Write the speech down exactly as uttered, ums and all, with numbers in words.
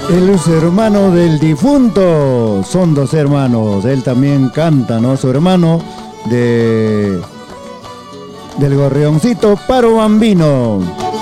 Él es hermano del difunto. Son dos hermanos. Él también canta, ¿no? Su hermano de del gorrioncito Paro Bambino.